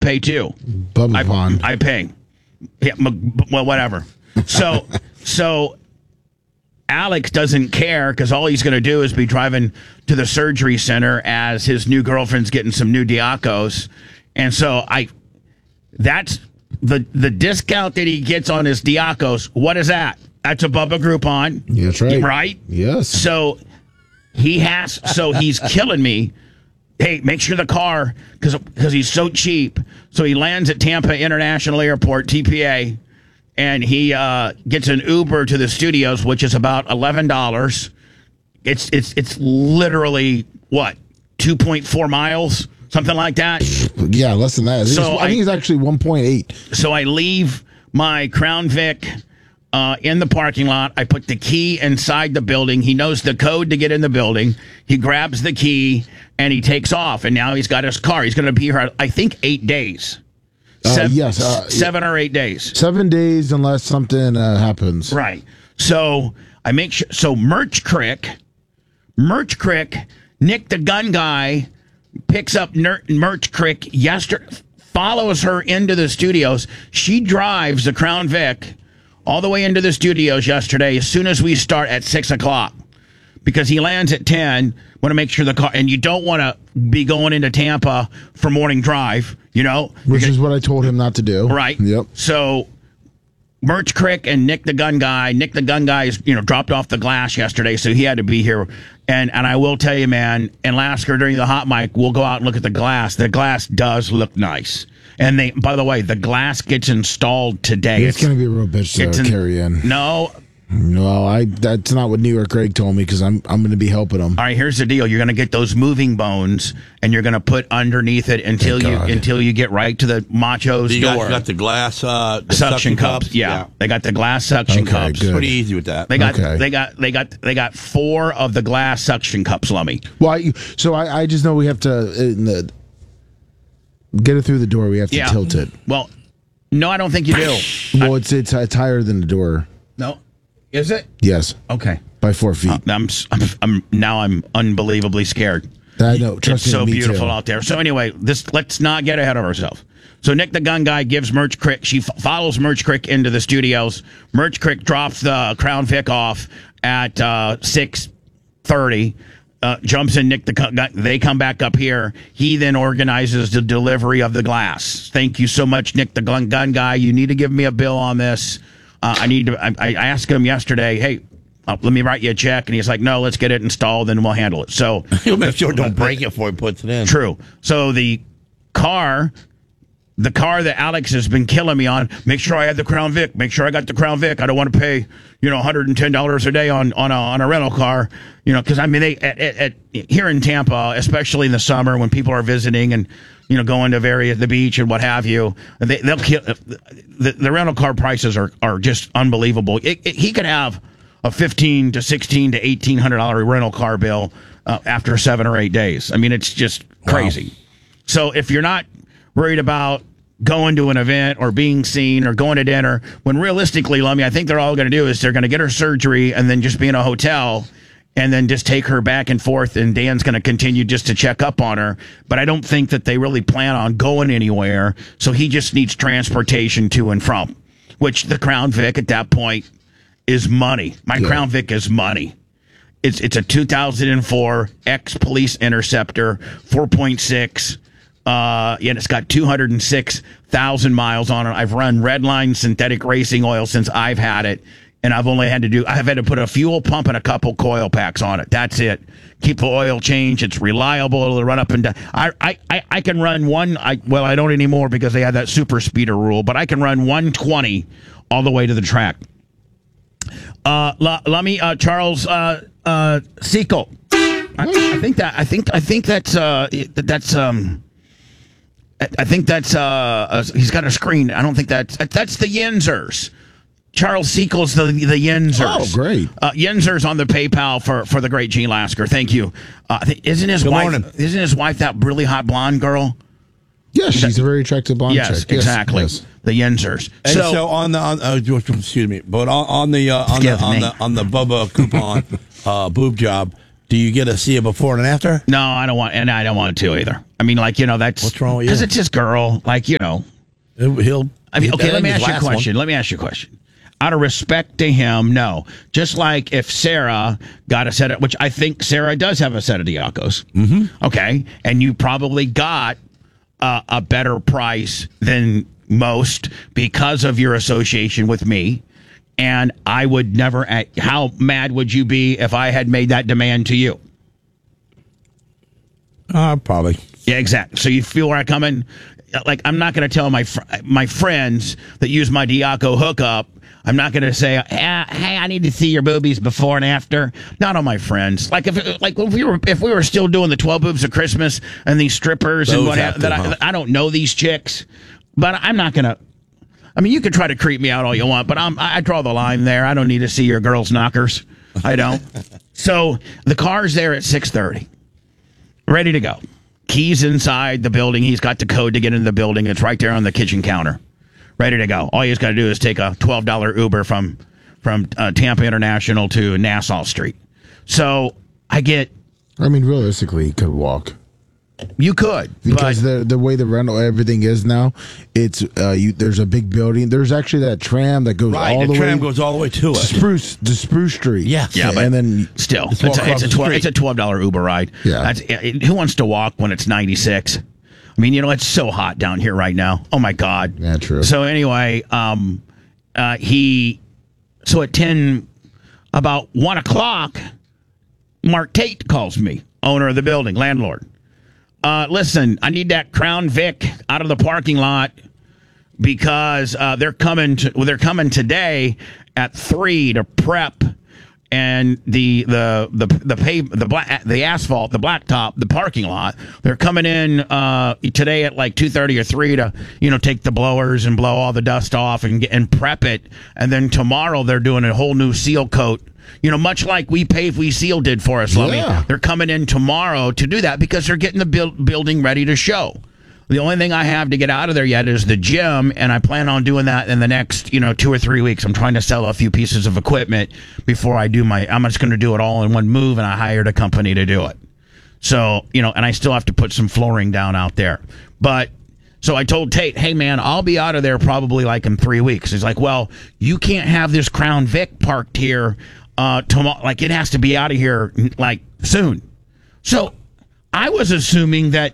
pay too. Bubba Pond. I pay. Yeah, well, whatever. So Alex doesn't care because all he's going to do is be driving to the surgery center as his new girlfriend's getting some new Diacos. And so that's the discount that he gets on his Diacos. What is that? That's a Bubba Groupon. That's right. Right? Yes. So he's killing me. Hey, make sure the car, because he's so cheap. So he lands at Tampa International Airport, TPA, and he gets an Uber to the studios, which is about $11. It's literally, what, 2.4 miles? Something like that? Yeah, less than that. I think it's actually 1.8. So I leave my Crown Vic in the parking lot. I put the key inside the building. He knows the code to get in the building. He grabs the key, and he takes off. And now he's got his car. He's going to be here, I think, 8 days. 7 or 8 days. 7 days unless something happens. Right. So I make sure. So Merch Crick, Nick the gun guy, picks up Merch Crick yesterday, follows her into the studios. She drives the Crown Vic all the way into the studios yesterday as soon as we start at 6 o'clock. Because he lands at 10, want to make sure the car, and you don't want to be going into Tampa for morning drive, Which is what I told him not to do. Right. Yep. So Merch Crick and Nick the gun guy is, dropped off the glass yesterday, so he had to be here. And I will tell you, man, in Lasker during the hot mic, we'll go out and look at the glass. The glass does look nice. And by the way, the glass gets installed today. It's going to be a real bitch to carry in. No, that's not what New York Greg told me because I'm going to be helping him. All right, here's the deal. You're going to get those moving bones, and you're going to put underneath it until you get right to the Macho's door. You got the glass suction cups. Yeah, they got the glass suction cups. Good. Pretty easy with that. They got 4 of the glass suction cups, Lummy. Well, I just know we have to get it through the door. We have to tilt it. Well, no, I don't think you do. Well, it's higher than the door. No. Is it? Yes. Okay. By 4 feet. I'm unbelievably scared. I know. Trust it's me, so me beautiful too. out there. So anyway, let's not get ahead of ourselves. So Nick the gun guy gives Merch Crick. She follows Merch Crick into the studios. Merch Crick drops the Crown Vic off at 6:30. Jumps in Nick the gun guy. They come back up here. He then organizes the delivery of the glass. Thank you so much, Nick the gun guy. You need to give me a bill on this. I asked him yesterday, hey, let me write you a check. And he's like, no, let's get it installed and we'll handle it. So he'll make sure don't break it before he puts it in. True. So the car that Alex has been killing me on, make sure I have the Crown Vic. Make sure I got the Crown Vic. I don't want to pay, $110 a day on a rental car, because they here in Tampa, especially in the summer when people are visiting and going to the beach and what have you, they'll kill the rental car prices are just unbelievable. He could have a $1,500 to $1,600 to $1,800 rental car bill after 7 or 8 days. I mean, it's just crazy. Wow. So if you're not worried about going to an event or being seen or going to dinner, when realistically, Lummy, I think they're all going to do is they're going to get her surgery and then just be in a hotel and then just take her back and forth, and Dan's going to continue just to check up on her. But I don't think that they really plan on going anywhere, so he just needs transportation to and from, which the Crown Vic at that point is money. My Crown Vic is money. It's a 2004 ex-police Interceptor, 4.6. And it's got 206,000 miles on it. I've run Redline synthetic racing oil since I've had it, and I've had to put a fuel pump and a couple coil packs on it. That's it. Keep the oil change. It's reliable. It'll run up and down. I can run I don't anymore because they had that super speeder rule, but I can run 120 all the way to the track. Charles Sequel. I think that's he's got a screen. I don't think that's the Yinzers. Charles Sequel's the Yinzers. Oh, great. Yinzers on the PayPal for the great Gene Lasker. Thank you. Isn't his wife that really hot blonde girl? Yes, she's a very attractive blonde chick. Yes, exactly. Yes. The Yinzers. And so excuse me, but on the Bubba coupon boob job, do you get to see a before and after? No, I don't want to either. I mean, like, that's what's wrong with you? Because it's his girl. Like, He'll. I mean, okay. Let me ask you a question. Out of respect to him, no. Just like if Sarah got a set of, which I think Sarah does have a set of Diacos. Mm-hmm. Okay. And you probably got a better price than most because of your association with me. And I would never, how mad would you be if I had made that demand to you? Probably. Yeah, exactly. So you feel where I come in? Like, I'm not going to tell my friends that use my Diaco hookup, I'm not going to say, hey, I need to see your boobies before and after. Not on my friends. Like if we were still doing the 12 boobs of Christmas and these strippers and what I don't know these chicks, but I'm not going to. I mean, you can try to creep me out all you want, but I draw the line there. I don't need to see your girls' knockers. I don't. So the car's there at 6:30, ready to go. Keys inside the building. He's got the code to get into the building. It's right there on the kitchen counter. Ready to go. All he's got to do is take a $12 Uber from Tampa International to Nassau Street. So I mean, realistically, he could walk. You could, because the way the rental everything is now, it's there's a big building. There's actually that tram that goes all the way. The tram goes all the way to it. To Spruce Street. Yes. Yeah, but and then still, it's a $12 Uber ride. Yeah. Who wants to walk when it's 96? I mean, it's so hot down here right now. Oh my God. Yeah, true. So anyway, so at about 1 o'clock, Mark Tate calls me, owner of the building, landlord. Listen, I need that Crown Vic out of the parking lot because they're coming today at 3 to prep. And the asphalt, the blacktop, the parking lot, they're coming in today at like 2:30 or 3 to take the blowers and blow all the dust off and prep it, and then tomorrow they're doing a whole new seal coat. Much like We Seal did for us, Lummy. Yeah. They're coming in tomorrow to do that because they're getting the building ready to show. The only thing I have to get out of there yet is the gym, and I plan on doing that in the next, 2 or 3 weeks. I'm trying to sell a few pieces of equipment before I do I'm just going to do it all in one move, and I hired a company to do it. So, and I still have to put some flooring down out there. But, so I told Tate, hey, man, I'll be out of there probably like in 3 weeks. He's like, well, you can't have this Crown Vic parked here tomorrow. Like, it has to be out of here, like, soon. So I was assuming that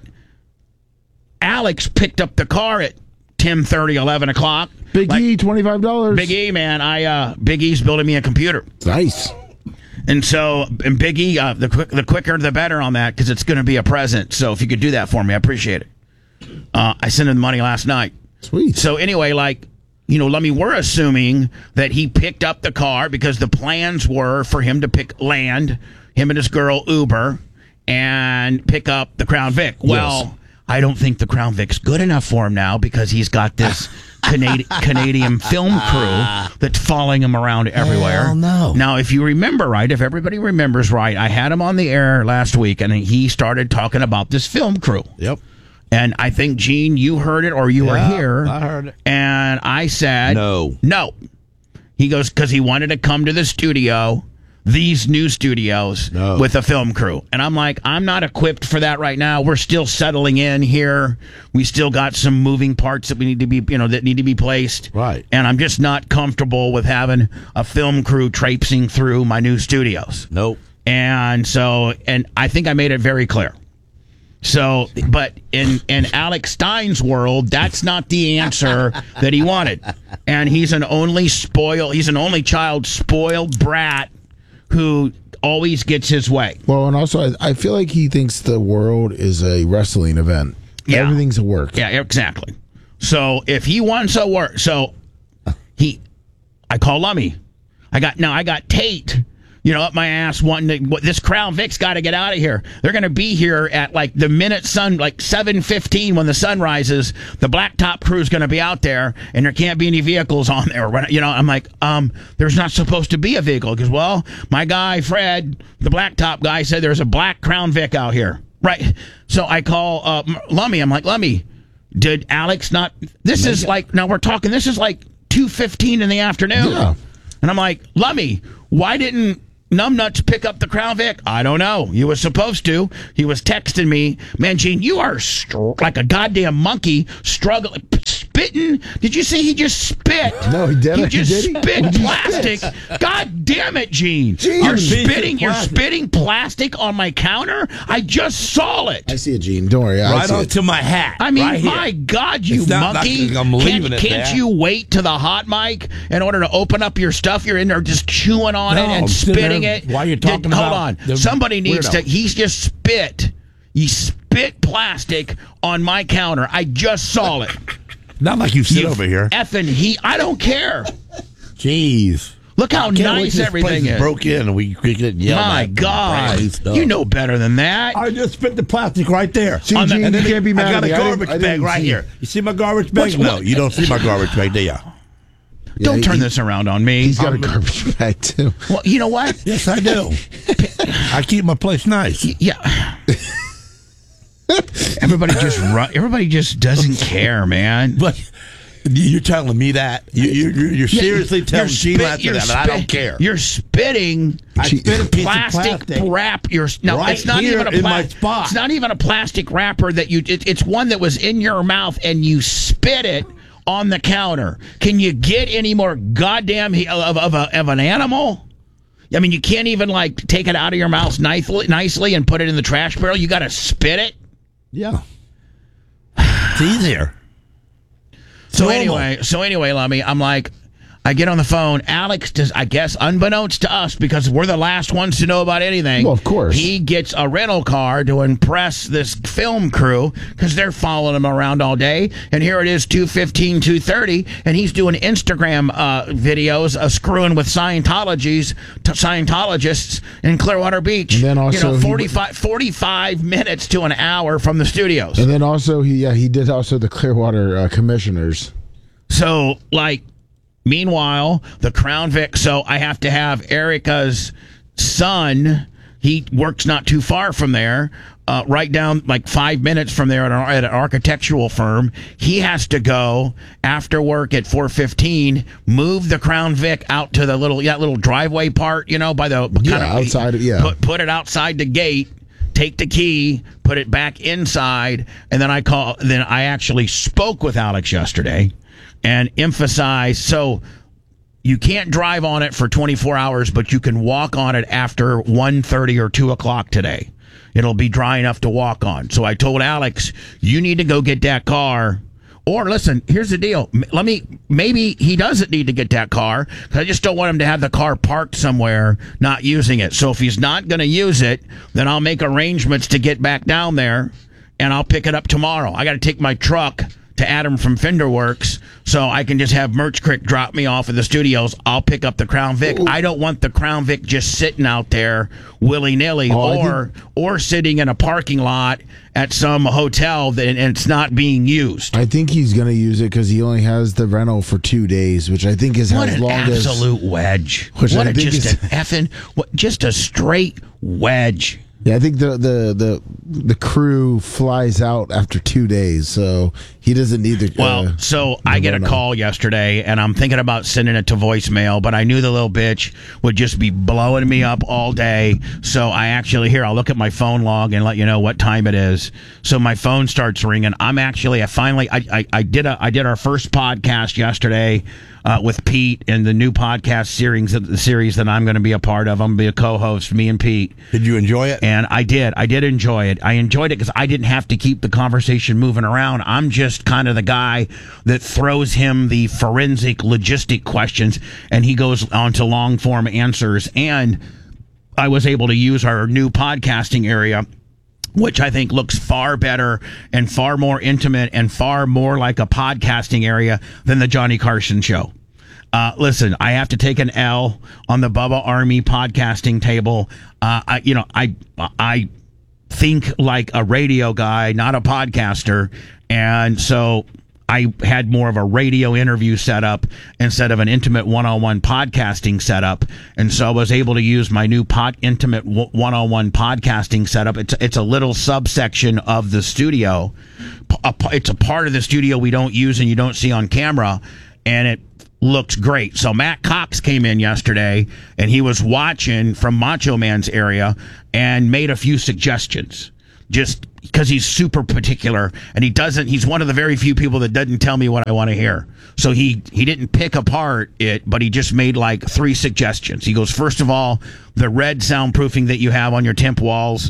Alex picked up the car at 10:30, 11 o'clock. Big E, $25. Big E, man. Big E's building me a computer. Nice. And so, Big E, the quicker the better on that because it's going to be a present. So if you could do that for me, I appreciate it. I sent him the money last night. Sweet. So anyway, Lummy, we're assuming that he picked up the car because the plans were for him to him and his girl Uber, and pick up the Crown Vic. Well, yes. I don't think the Crown Vic's good enough for him now because he's got this Canadian film crew that's following him around everywhere. Hell no. Now, if you remember right, if everybody remembers right, I had him on the air last week, and he started talking about this film crew. Yep. And I think, Gene, you heard it or you were here. I heard it. And I said, No. He goes, because he wanted to come to the studio, these new studios, with a film crew. And I'm like, I'm not equipped for that right now. We're still settling in here. We still got some moving parts that we need to be, that need to be placed. Right. And I'm just not comfortable with having a film crew traipsing through my new studios. Nope. And so, and I think I made it very clear. So, but in Alex Stein's world, that's not the answer that he wanted. And he's an only child, spoiled brat who always gets his way. Well, and also, I feel like he thinks the world is a wrestling event. Yeah. Everything's a work. Yeah, exactly. So if he wants a work, I call Lummy. I got Tate, up my ass wanting to, this Crown Vic's got to get out of here. They're going to be here at like the minute sun, like 7:15 when the sun rises. The blacktop crew's going to be out there, and there can't be any vehicles on there. I'm like, there's not supposed to be a vehicle because, well, my guy Fred, the blacktop guy, said there's a black Crown Vic out here, right? So I call Lummy. I'm like, Lummy, did Alex not? This is like, now we're talking. This is like 2:15 in the afternoon, yeah. And I'm like, Lummy, why didn't numbnuts pick up the Crown Vic? I don't know. He was supposed to. He was texting me, man, Gene, you are like a goddamn monkey struggling, spitting. Did you see he just spit? No, he didn't. He just spit plastic. God damn it, Gene. You're spitting plastic on my counter? I just saw it. I see it, Gene. Don't worry. Right onto my hat. I mean, right my God, you monkey. Can't you wait to the hot mic in order to open up your stuff? You're in there just chewing on it and spitting it. Why are you talking about? Hold on. Somebody needs to. He's just spit. He spit plastic on my counter. I just saw it. Not like you sit over here. Effing I don't care. Jeez. Look how nice everything is. Broke in and we get yelled at. My God. You know better than that. I just spit the plastic right there. See, Gene, you can't be mad I got at a me. garbage bag right here. You see my garbage bag? No, you don't see my garbage bag, do you? Don't turn this around on me. He's got a garbage bag, too. Well, you know what? Yes, I do. I keep my place nice. Yeah. Everybody just doesn't care, man. But you're telling me that. You're seriously telling Gene that I don't care. You're spitting. I spit a piece plastic of plastic wrap. It's not even a plastic. It's not even a plastic wrapper that you. It's one that was in your mouth and you spit it on the counter. Can you get any more goddamn of an animal? I mean, you can't even like take it out of your mouth nicely and put it in the trash barrel. You got to spit it. Yeah, it's easier. So anyway, Lummy, I'm like, I get on the phone. Alex does, I guess, unbeknownst to us, because we're the last ones to know about anything. Well, of course. He gets a rental car to impress this film crew because they're following him around all day. And here it is, 2:15, 2:30, and he's doing Instagram videos screwing with Scientologists in Clearwater Beach. And then also 45 minutes to an hour from the studios. And then also he did also the Clearwater commissioners. So meanwhile, the Crown Vic, so I have to have Erica's son, he works not too far from there, right down like 5 minutes from there at an architectural firm. He has to go after work at 4:15, move the Crown Vic out to the little driveway part, by the outside. Put it outside the gate. Take the key, put it back inside, and then I actually spoke with Alex yesterday and emphasized, so you can't drive on it for 24 hours, but you can walk on it after 1:30 or 2 o'clock today. It'll be dry enough to walk on. So I told Alex, you need to go get that car. Or listen, here's the deal. Maybe he doesn't need to get that car, because I just don't want him to have the car parked somewhere not using it. So if he's not going to use it, then I'll make arrangements to get back down there, and I'll pick it up tomorrow. I got to take my truck to Adam from Fenderworks, so I can just have Merch Crick drop me off at the studios. I'll pick up the Crown Vic. I don't want the Crown Vic just sitting out there willy-nilly, or sitting in a parking lot at some hotel and it's not being used. I think he's going to use it because he only has the rental for 2 days, which I think is as long as... What an absolute wedge. Just a straight wedge. Yeah, I think the crew flies out after 2 days, so he doesn't need the... so I get a call yesterday, and I'm thinking about sending it to voicemail, but I knew the little bitch would just be blowing me up all day. So I actually, I'll look at my phone log and let you know what time it is. So my phone starts ringing. I did our first podcast yesterday with Pete and the new podcast series that I'm going to be a part of. I'm going to be a co-host, me and Pete. Did you enjoy it? And I did. I did enjoy it. I enjoyed it because I didn't have to keep the conversation moving around. I'm just kind of the guy that throws him the forensic logistic questions, and he goes on to long form answers. And I was able to use our new podcasting area, which I think looks far better and far more intimate and far more like a podcasting area than the Johnny Carson show. Listen, I have to take an L on the Bubba Army podcasting table. I think like a radio guy, not a podcaster. And so I had more of a radio interview setup instead of an intimate one-on-one podcasting setup. And so I was able to use my new intimate one-on-one podcasting setup. It's a little subsection of the studio. It's a part of the studio we don't use and you don't see on camera. And it looks great. So Matt Cox came in yesterday, and he was watching from Macho Man's area and made a few suggestions. Just because he's super particular, and he's one of the very few people that doesn't tell me what I want to hear. So he didn't pick apart it, but he just made like 3 suggestions. He goes, first of all, the red soundproofing that you have on your temp walls,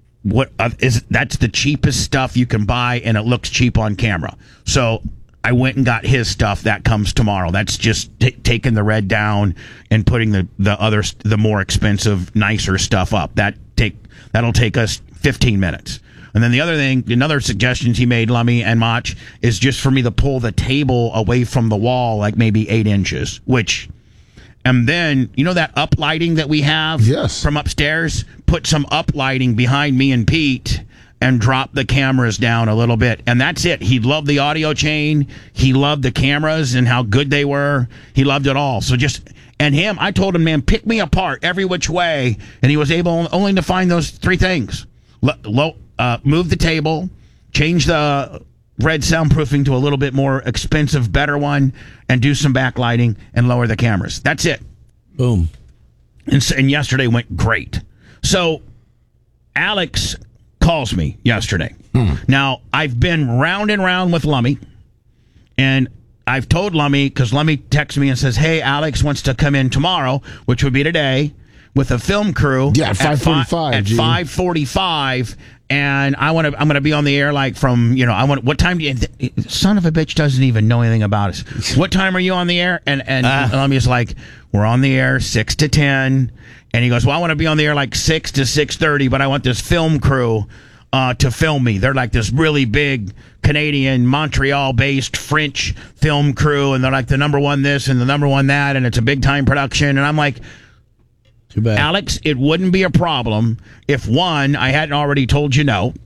that's the cheapest stuff you can buy, and it looks cheap on camera. So I went and got his stuff. That comes tomorrow. That's just taking the red down and putting the more expensive, nicer stuff up. That'll take us 15 minutes. And then another suggestions he made, Lummy and Mach, is just for me to pull the table away from the wall like maybe 8 inches, and then, that uplighting that we have from upstairs? Put some uplighting behind me and Pete and drop the cameras down a little bit. And that's it. He loved the audio chain. He loved the cameras and how good they were. He loved it all. So I told him, man, pick me apart every which way. And he was able only to find those 3 things. Move the table, change the red soundproofing to a little bit more expensive, better one, and do some backlighting and lower the cameras. That's it. Boom. And yesterday went great. So Alex calls me yesterday. Now, I've been round and round with Lummy, and I've told Lummy, because Lummy texts me and says, hey, Alex wants to come in tomorrow, which would be today, with a film crew. Yeah, at 5:45. At 5:45, and I'm going to be on the air like from, what time do you, son of a bitch doesn't even know anything about us. What time are you on the air? And Lummy's like, we're on the air 6 to 10. And he goes, well, I want to be on the air like 6 to 6:30, but I want this film crew to film me. They're like this really big Canadian, Montreal-based French film crew, and they're like the number one this and the number one that, and it's a big-time production. And I'm like, too bad. Alex, it wouldn't be a problem if, 1, I hadn't already told you no,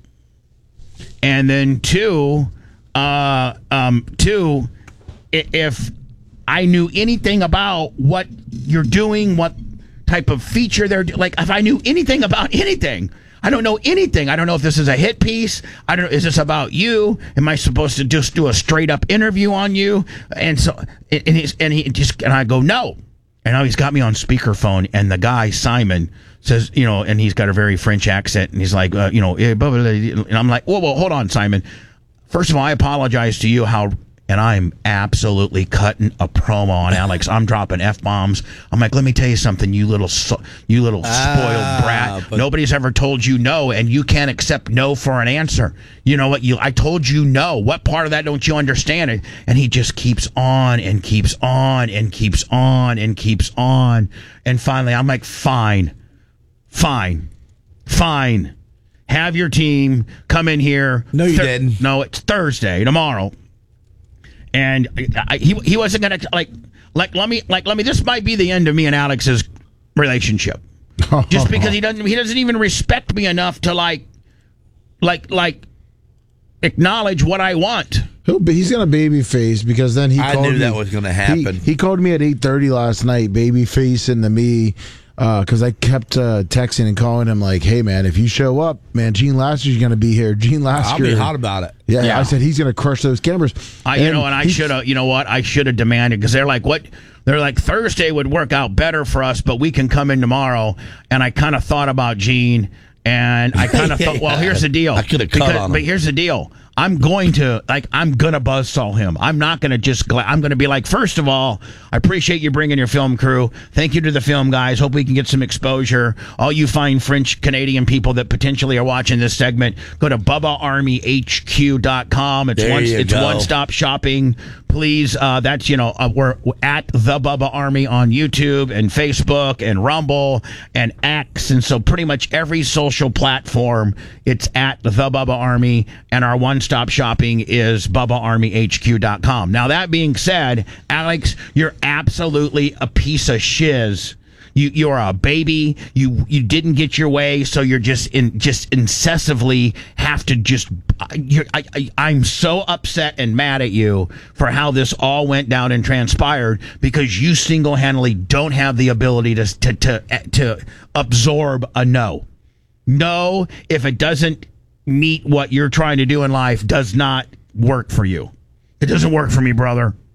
and then 2, if I knew anything about what you're doing, what type of feature they're like, if I knew anything about anything. I don't know anything. I don't know if this is a hit piece. I don't know. Is this about you? Am I supposed to just do a straight up interview on you? And so, and I go, no. And now he's got me on speakerphone, and the guy, Simon, says, and he's got a very French accent, and he's like, and I'm like, whoa, hold on, Simon. First of all, I apologize to you and I'm absolutely cutting a promo on Alex. I'm dropping F-bombs. I'm like, let me tell you something, you little spoiled brat. Nobody's ever told you no, and you can't accept no for an answer. You know what? I told you no. What part of that don't you understand? And he just keeps on and keeps on and keeps on and keeps on. And finally, I'm like, fine. Have your team come in here. No, you didn't. No, it's Thursday, tomorrow. And he wasn't gonna let me. This might be the end of me and Alex's relationship, just because he doesn't even respect me enough to like acknowledge what I want. He's gonna baby face, because then he. I called knew me, that was gonna happen. He called me at 8:30 last night, baby face into me. Because I kept texting and calling him like, hey, man, if you show up, man, Gene Lasker's going to be here. Gene Lasker. I'll be hot about it. Yeah. I said he's going to crush those cameras. I should have demanded, because they're like, what? They're like, Thursday would work out better for us, but we can come in tomorrow. And I kind of thought about Gene, and I kind of thought, well, here's the deal. I could have cut on him. But here's the deal. I'm going to buzzsaw him. I'm not going to I'm going to be like, first of all, I appreciate you bringing your film crew. Thank you to the film guys. Hope we can get some exposure. All you fine French Canadian people that potentially are watching this segment, go to BubbaArmyHQ.com. It's one-stop shopping. Please, that's, we're at the Bubba Army on YouTube and Facebook and Rumble and X. And so pretty much every social platform, it's at the Bubba Army, and our one-stop shopping is BubbaArmyHQ.com. Now, that being said, Alex, you're absolutely a piece of shiz. You're a baby. You didn't get your way, so you're just incessantly have to just. I'm so upset and mad at you for how this all went down and transpired, because you single-handedly don't have the ability to absorb a no. No, if it doesn't meet what you're trying to do in life, does not work for you. It doesn't work for me, brother.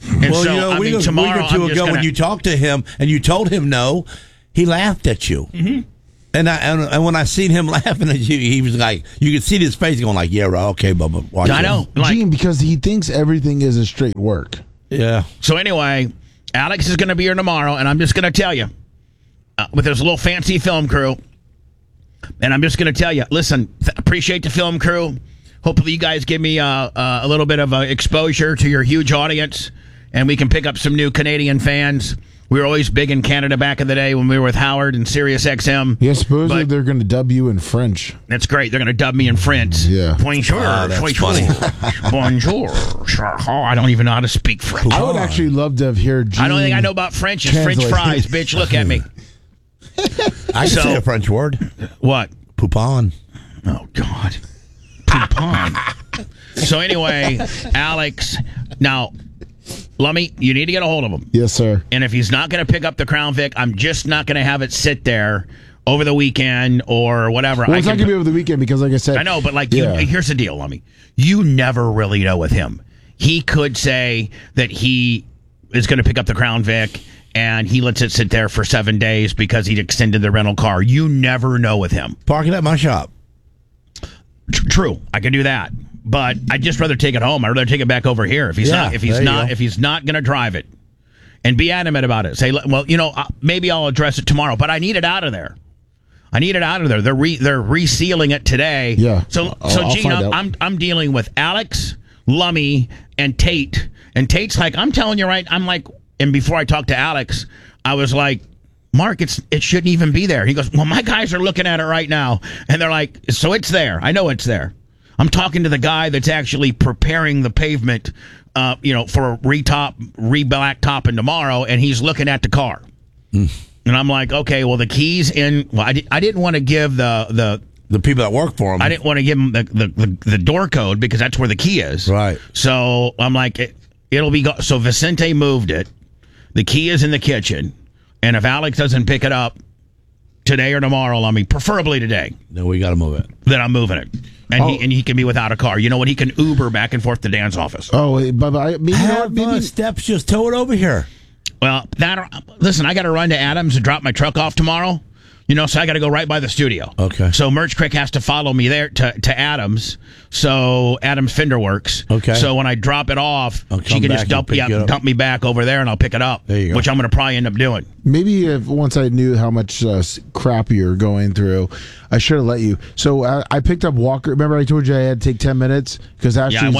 And Well, so, you know, I a mean, week tomorrow or two I'm just ago gonna, when you talked to him and you told him no, he laughed at you. Mm-hmm. And when I seen him laughing at you, he was like, you could see his face going like, yeah, right, okay, Bubba. Watch I know. Like, Gene, because he thinks everything is a straight work. Yeah. So anyway, Alex is going to be here tomorrow, and I'm just going to tell you, with his little fancy film crew, and I'm just going to tell you, listen, appreciate the film crew. Hopefully you guys give me a little bit of exposure to your huge audience, and we can pick up some new Canadian fans. We were always big in Canada back in the day when we were with Howard and Sirius XM. Yeah, supposedly they're going to dub you in French. That's great. They're going to dub me in French. Yeah. Bonjour. that's funny. Bonjour. Oh, I don't even know how to speak French. I would actually love to have heard Gene. I don't think I know about French. It's French translate. fries, bitch. Look at me. I can say a French word. What? Poupon. Oh, God. Poupon. So anyway, Alex, now, Lummy, you need to get a hold of him. Yes, sir. And if he's not going to pick up the Crown Vic, I'm just not going to have it sit there over the weekend or whatever. Well, it's not going to be over the weekend because, like I said... I know, but yeah. Here's the deal, Lummy. You never really know with him. He could say that he is going to pick up the Crown Vic and he lets it sit there for 7 days because he extended the rental car. You never know with him. Park it at my shop. True, I can do that, but I'd just rather take it home. I'd rather take it back over here if he's not going to drive it, and be adamant about it. Say, well, maybe I'll address it tomorrow, but I need it out of there. They're resealing it today. Yeah. So I'll Gene, find out. I'm dealing with Alex, Lummy, and Tate, and Tate's like, I'm telling you right. I'm like, and before I talked to Alex, I was like, Mark, it shouldn't even be there. He goes, well, my guys are looking at it right now. And they're like, so it's there. I know it's there. I'm talking to the guy that's actually preparing the pavement, for a re-blacktopping tomorrow, and he's looking at the car. And I'm like, okay, well, the key's in. Well, I didn't want to give the people that work for him. I didn't want to give him the door code because that's where the key is. Right. So I'm like, it'll be so Vicente moved it. The key is in the kitchen. And if Alex doesn't pick it up today or tomorrow, preferably today, then we got to move it. Then I'm moving it. And he can be without a car. You know what? He can Uber back and forth to Dan's office. Oh, but maybe Steps, just tow it over here. Well, listen, I got to run to Adams and drop my truck off tomorrow. So I got to go right by the studio. Okay. So Merch Crick has to follow me there to Adams. So Adams Fender Works. Okay. So when I drop it off, she can just dump me back over there, and I'll pick it up. There you go. Which I'm going to probably end up doing. Maybe if once I knew how much crap you're going through, I should have let you. So I picked up Walker. Remember I told you I had to take 10 minutes? Because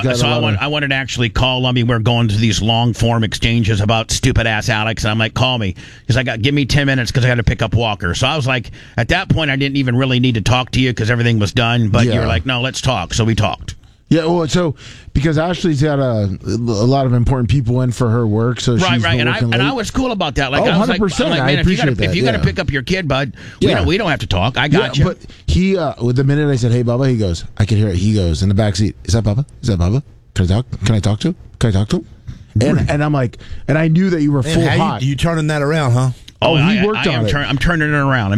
I wanted to actually call Lummy. We're going to these long form exchanges about stupid ass Alex, and I'm like, call me because give me 10 minutes because I got to pick up Walker. So I was like, at that point, I didn't even really need to talk to you because everything was done. But you were like, no, let's talk. So we talked. Yeah, well, so because Ashley's got a lot of important people in for her work, so she's right, and I was cool about that. Like, 100%. I appreciate that. If you got to pick up your kid, bud, we don't have to talk. I got you. But he, with the minute I said, "Hey, Bubba," he goes, I can hear it. He goes in the back seat. Is that Bubba? Is that Bubba? Can I talk? Can I talk to him? Can I talk to him? And I'm like, and I knew that you were full hot. You turning that around, huh? Oh, he worked on it. I'm turning it around. I'm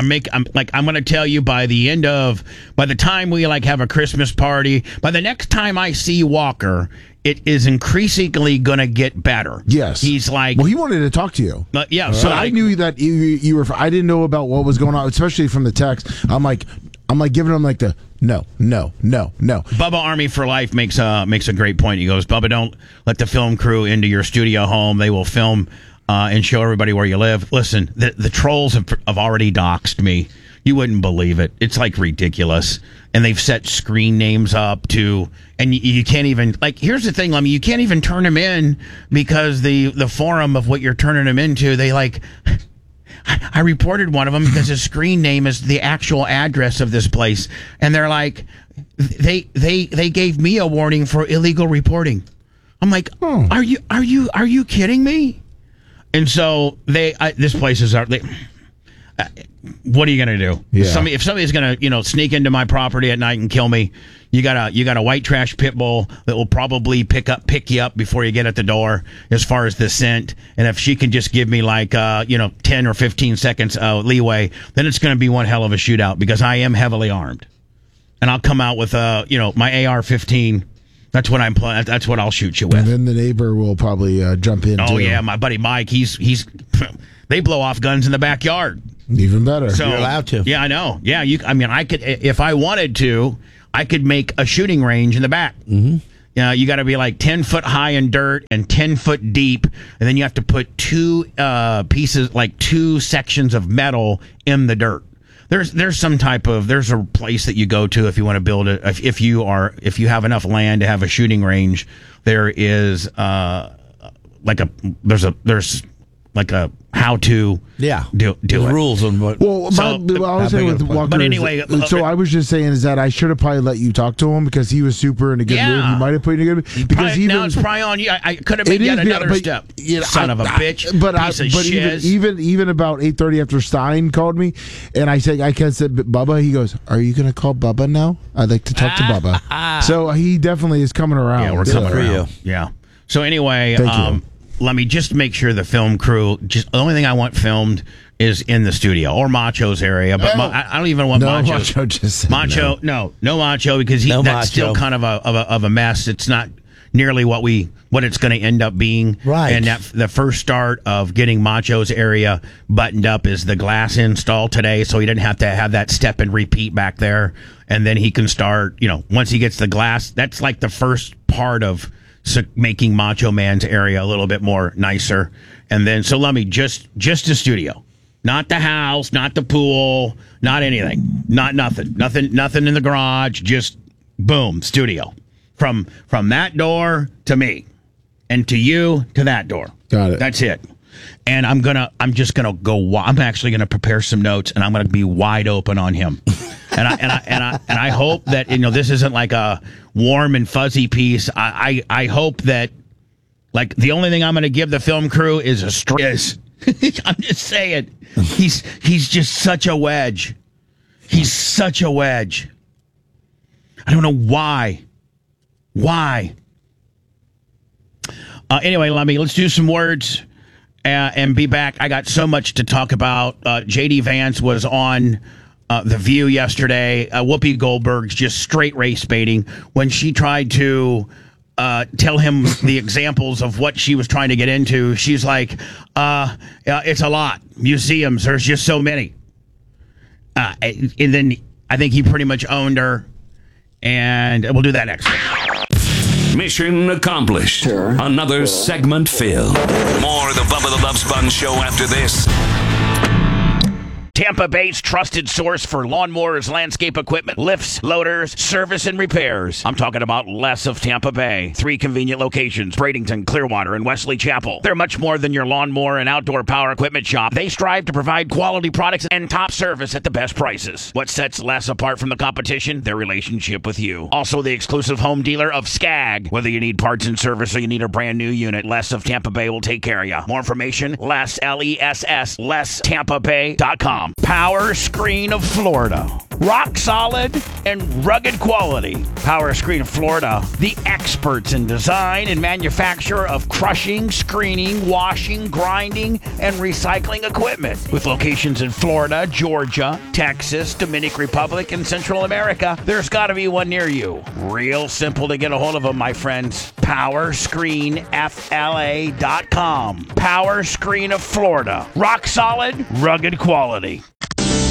going to tell you by the time we have a Christmas party, by the next time I see Walker, it is increasingly going to get better. Yes. He's like, well, he wanted to talk to you. Yeah. So I knew that you were, I didn't know about what was going on, especially from the text. I'm like giving him like the no. Bubba Army for Life makes a great point. He goes, Bubba, don't let the film crew into your studio home. They will film and show everybody where you live. Listen, the trolls have already doxed me. You wouldn't believe it. It's ridiculous. And they've set screen names up and you can't even, here's the thing, you can't even turn them in because the forum of what you're turning them into, I reported one of them because his screen name is the actual address of this place. And they're like, they gave me a warning for illegal reporting. I'm like, are you kidding me? And so this place is what are you going to do? Yeah. If somebody's going to, sneak into my property at night and kill me, you got a white trash pit bull that will probably pick you up before you get at the door as far as the scent. And if she can just give me 10 or 15 seconds leeway, then it's going to be one hell of a shootout because I am heavily armed. And I'll come out with my AR-15. That's what I'm playing. That's what I'll shoot you with. And then the neighbor will probably jump in. Oh too. yeah, my buddy Mike. He's they blow off guns in the backyard. Even better. So, You're allowed to. Yeah, I know. Yeah, I could if I wanted to. I could make a shooting range in the back. Mm-hmm. You got to be like 10 foot high in dirt and 10 foot deep, and then you have to put two sections of metal in the dirt. There's a place that you go to if you want to build it. If you have enough land to have a shooting range, there is there's a how to do There's it. rules on what. Well, I was saying with Walker. But anyway, so I was just saying is that I should have probably let you talk to him because he was super in a good mood. He might have put you in a good mood because now it's probably on you. I could have made yet another step. Son of a bitch. Even about 8:30 after Stein called me, and I said Bubba. He goes, "Are you going to call Bubba now? I'd like to talk to Bubba." So he definitely is coming around. Yeah, we're coming around. Yeah. So anyway, let me just make sure the film crew. Just the only thing I want filmed is in the studio or Macho's area, but I don't even want Macho. No Macho because that's still kind of a mess. It's not nearly what it's going to end up being. Right. And the first start of getting Macho's area buttoned up is the glass install today, so he didn't have to have that step and repeat back there, and then he can start. Once he gets the glass, that's like the first part of making Macho Man's area a little bit more nicer. And then, so let me just a studio, not the house, not the pool, not anything, nothing in the garage, just boom, studio from that door to me and to you to that door. Got it. That's it. And I'm actually going to prepare some notes and I'm going to be wide open on him. And I hope that this isn't like a warm and fuzzy piece. I hope that like the only thing I'm going to give the film crew is a stress. I'm just saying, he's just such a wedge. He's such a wedge. I don't know why. Why? Anyway, let's do some words and be back. I got so much to talk about. J.D. Vance was on The View yesterday. Whoopi Goldberg's just straight race baiting when she tried to tell him the examples of what she was trying to get into. She's like, it's a lot. Museums, there's just so many. And then I think he pretty much owned her. And we'll do that next. Mission accomplished. Sure. Another segment filled. More of the Bubba the Love Sponge show after this. Tampa Bay's trusted source for lawnmowers, landscape equipment, lifts, loaders, service, and repairs. I'm talking about Les of Tampa Bay. 3 convenient locations, Bradenton, Clearwater, and Wesley Chapel. They're much more than your lawnmower and outdoor power equipment shop. They strive to provide quality products and top service at the best prices. What sets Les apart from the competition? Their relationship with you. Also the exclusive home dealer of Skag. Whether you need parts and service or you need a brand new unit, Les of Tampa Bay will take care of you. More information, Les, L-E-S-S, LesTampaBay.com. Power Screen of Florida. Rock solid and rugged quality. Power Screen of Florida, the experts in design and manufacture of crushing, screening, washing, grinding, and recycling equipment. With locations in Florida, Georgia, Texas, Dominican Republic, and Central America, there's got to be one near you. Real simple to get a hold of them, my friends. PowerscreenFLA.com. Power Screen of Florida. Rock solid, rugged quality.